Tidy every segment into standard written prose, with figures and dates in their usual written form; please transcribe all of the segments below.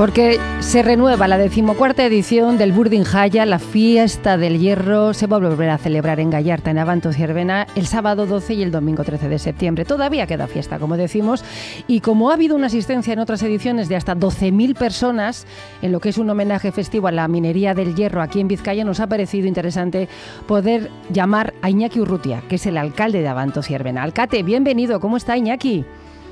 Porque se renueva la 14ª edición del Burdin Jaya, la fiesta del hierro. Se va a volver a celebrar en Gallarta, en Abanto Ciervena, el sábado 12 y el domingo 13 de septiembre. Todavía queda fiesta, como decimos, y como ha habido una asistencia en otras ediciones de hasta 12.000 personas, en lo que es un homenaje festivo a la minería del hierro aquí en Vizcaya, nos ha parecido interesante poder llamar a Iñaki Urrutia, que es el alcalde de Abanto Ciervena. Alcate, bienvenido. ¿Cómo está, Iñaki?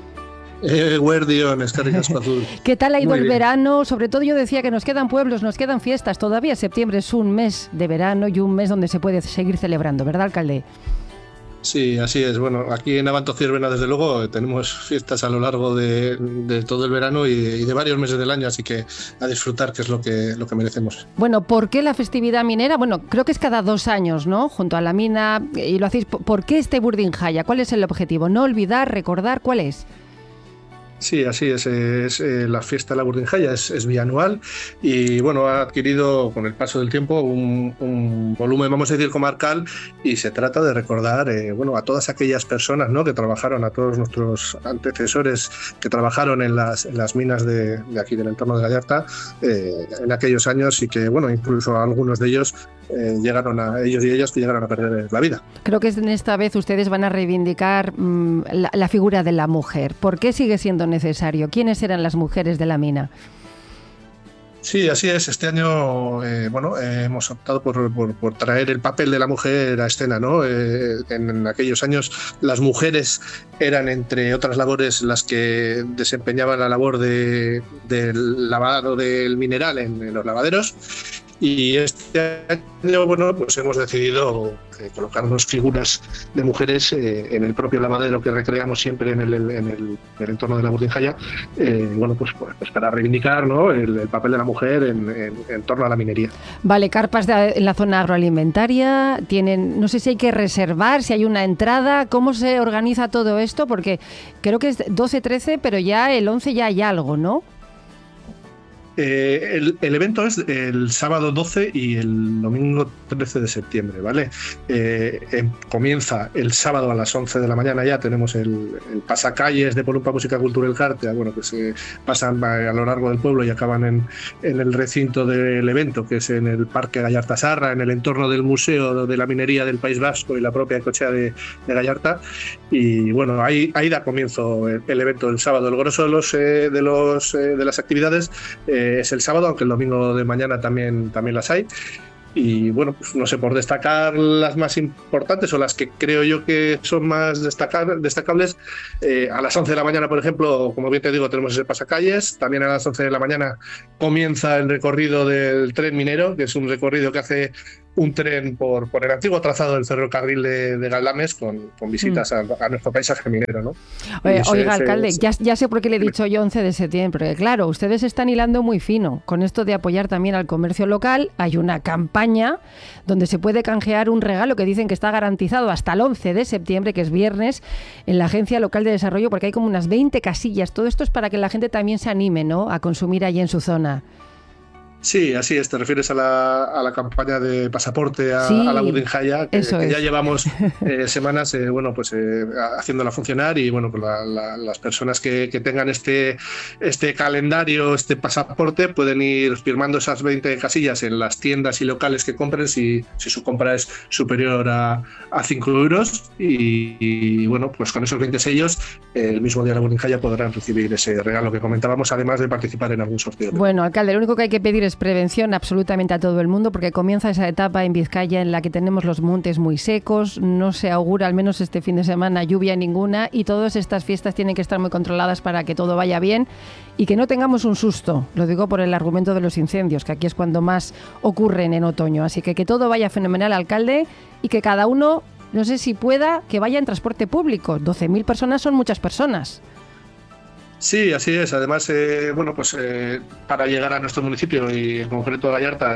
Guardión, eskerrik asko azul. ¿Qué tal ha ido el verano? Sobre todo yo decía que nos quedan pueblos, nos quedan fiestas. Todavía septiembre es un mes de verano y un mes donde se puede seguir celebrando, ¿verdad, alcalde? Sí, así es. Bueno, aquí en Abanto Ciervena, desde luego, tenemos fiestas a lo largo de todo el verano y de varios meses del año, así que a disfrutar, que es lo que merecemos. Bueno, ¿por qué la festividad minera? Bueno, creo que es cada 2 años, ¿no? Junto a la mina, y lo hacéis. ¿Por qué este Burdin Jaya? ¿Cuál es el objetivo? ¿No olvidar, recordar? ¿Cuál es? Sí, así es la fiesta de la Burdin Jaya, es bianual y bueno, ha adquirido con el paso del tiempo un volumen, vamos a decir, comarcal, y se trata de recordar a todas aquellas personas, ¿no?, que trabajaron, a todos nuestros antecesores que trabajaron en las minas de aquí del entorno de Gallarta en aquellos años, y que bueno, incluso algunos de ellos ellos y ellas que llegaron a perder la vida. Creo que en esta vez ustedes van a reivindicar la figura de la mujer. ¿Por qué sigue siendo necesario? ¿Quiénes eran las mujeres de la mina? Sí, así es. Este año hemos optado por traer el papel de la mujer a escena, ¿no? En aquellos años las mujeres eran, entre otras labores, las que desempeñaban la labor del lavado del mineral en los lavaderos. Y este año, pues hemos decidido colocarnos figuras de mujeres en el propio lavadero que recreamos siempre en el entorno de la Burdin Jaya, pues para reivindicar, ¿no?, el papel de la mujer en torno a la minería. Vale, carpas en la zona agroalimentaria, tienen, no sé si hay que reservar, si hay una entrada, ¿cómo se organiza todo esto? Porque creo que es 12-13, pero ya el 11 ya hay algo, ¿no? El evento es el sábado 12 y el domingo 13 de septiembre, ¿vale? Comienza el sábado a las 11 de la mañana, ya tenemos el pasacalles de Polumpa Música Cultura Elkartea, que se pasan a lo largo del pueblo y acaban en el recinto del evento, que es en el Parque Gallarta Sarra, en el entorno del Museo de la Minería del País Vasco y la propia Ecochea de Gallarta. Y bueno, ahí da comienzo el evento del sábado. El grosso de las actividades es el sábado, aunque el domingo de mañana también las hay. Y bueno, pues no sé, por destacar las más importantes o las que creo yo que son más destacables, a las 11 de la mañana, por ejemplo, como bien te digo, tenemos ese pasacalles. También a las 11 de la mañana comienza el recorrido del tren minero, que es un recorrido que hace un tren por el antiguo trazado del ferrocarril de Galdames, con visitas a nuestro paisaje minero, ¿no? Oiga, alcalde, ya sé por qué le he dicho yo 11 de septiembre, porque claro, ustedes están hilando muy fino con esto de apoyar también al comercio local. Hay una campaña donde se puede canjear un regalo que dicen que está garantizado hasta el 11 de septiembre, que es viernes, en la Agencia Local de Desarrollo, porque hay como unas 20 casillas. Todo esto es para que la gente también se anime, ¿no?, a consumir allí en su zona. Sí, así es. Te refieres a la campaña de pasaporte a la Burdin Jaya, que ya llevamos semanas haciéndola funcionar, y bueno, pues las personas que tengan este calendario, este pasaporte, pueden ir firmando esas 20 casillas en las tiendas y locales que compren si su compra es superior a 5 euros, y bueno, pues con esos 20 sellos el mismo día de la Burdin Jaya podrán recibir ese regalo que comentábamos, además de participar en algún sorteo. Bueno, alcalde, lo único que hay que pedir es prevención absolutamente a todo el mundo, porque comienza esa etapa en Vizcaya en la que tenemos los montes muy secos, no se augura, al menos este fin de semana, lluvia ninguna, y todas estas fiestas tienen que estar muy controladas para que todo vaya bien y que no tengamos un susto. Lo digo por el argumento de los incendios, que aquí es cuando más ocurren en otoño. Así que todo vaya fenomenal, alcalde, y que cada uno, no sé si pueda, que vaya en transporte público. 12.000 personas son muchas personas. Sí, así es. Además, para llegar a nuestro municipio y en concreto a Gallarta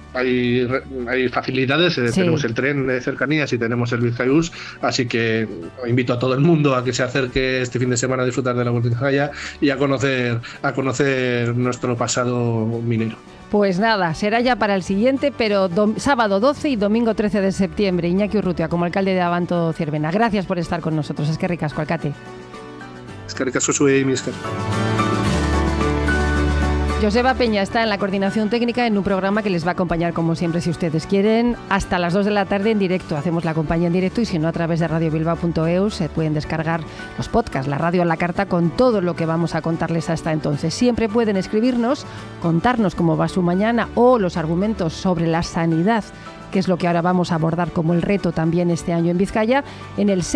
hay facilidades. Sí. Tenemos el tren de cercanías y tenemos el Bizkaibus, así que invito a todo el mundo a que se acerque este fin de semana a disfrutar de la Burdin Jaya y a conocer nuestro pasado minero. Pues nada, será ya para el siguiente, pero sábado 12 y domingo 13 de septiembre. Iñaki Urrutia, como alcalde de Abanto Ciervena. Gracias por estar con nosotros. Eskerrik asko, alkate. Eskerrik asko zuei, mi esker. Joseba Peña está en la coordinación técnica en un programa que les va a acompañar, como siempre, si ustedes quieren, hasta las 2 de la tarde en directo. Hacemos la compañía en directo y si no, a través de radiobilbao.eu se pueden descargar los podcasts, la radio a la carta con todo lo que vamos a contarles hasta entonces. Siempre pueden escribirnos, contarnos cómo va su mañana o los argumentos sobre la sanidad, que es lo que ahora vamos a abordar como el reto también este año en Vizcaya, en el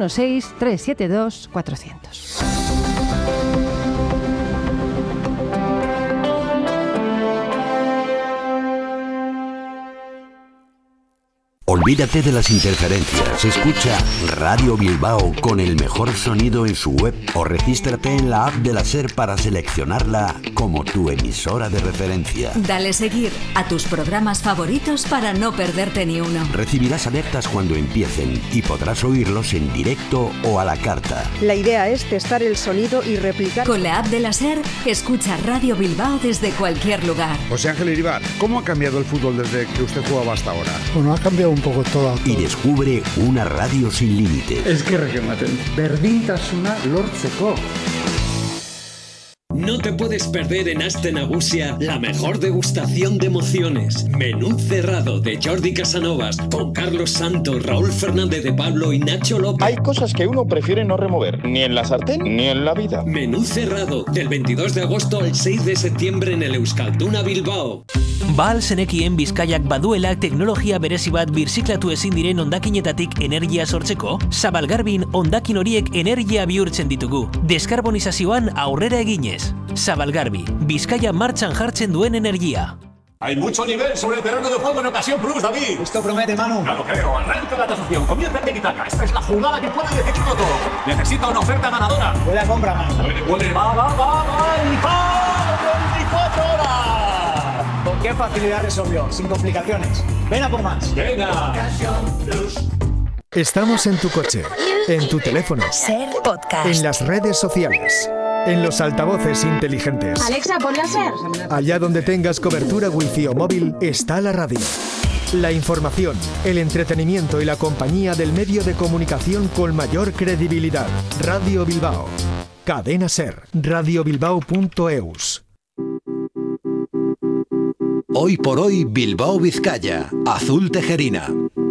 616-372-400. Olvídate de las interferencias. Escucha Radio Bilbao con el mejor sonido en su web o regístrate en la app de la SER para seleccionarla como tu emisora de referencia. Dale seguir a tus programas favoritos para no perderte ni uno. Recibirás alertas cuando empiecen y podrás oírlos en directo o a la carta. La idea es testar el sonido y replicar. Con la app de la SER, escucha Radio Bilbao desde cualquier lugar. José Ángel Iribar, ¿cómo ha cambiado el fútbol desde que usted jugaba hasta ahora? Bueno, ha cambiado un poco todo. Y descubre una radio sin límites. Eskerrak ematen. Berdintasuna lortzeko. No te puedes perder en Aste Nagusia la mejor degustación de emociones. Menú cerrado de Jordi Casanovas con Carlos Santos, Raúl Fernández de Pablo y Nacho López. Hay cosas que uno prefiere no remover, ni en la sartén ni en la vida. Menú cerrado del 22 de agosto al 6 de septiembre en el Euskalduna Bilbao. Ba zenekien Bizkaiak baduela teknologia berezi bat birziklatu ezin diren hondakinetatik energia sortzeko, Zabalgarbin hondakin horiek energia bihurtzen ditugu. Deskarbonizazioan aurrera eginez. Zabalgarbi, Bizkaia martxan jartzen duen energia. Hay mucho nivel sobre el terreno de juego en Ocasión Plus, David. Esto promete, Manu. Ya lo creo. Arranca la tasación. Comienza en Tiki-Taka. Esta es la jugada que puede decidirlo todo. Necesita una oferta ganadora. Buena compra, Manu. Puede. Va. Y ¡pa! 24 horas. ¿Con qué facilidad resolvió? Sin complicaciones. Ven a por más. Venga. Ocasión Plus. Estamos en tu coche, en tu teléfono, SER Podcast, en las redes sociales, en los altavoces inteligentes. Alexa, ponla a SER. Allá donde tengas cobertura wifi o móvil, está la radio. La información, el entretenimiento y la compañía del medio de comunicación con mayor credibilidad. Radio Bilbao. Cadena SER. radiobilbao.eus. Hoy por hoy Bilbao Vizcaya. Azul Tejerina.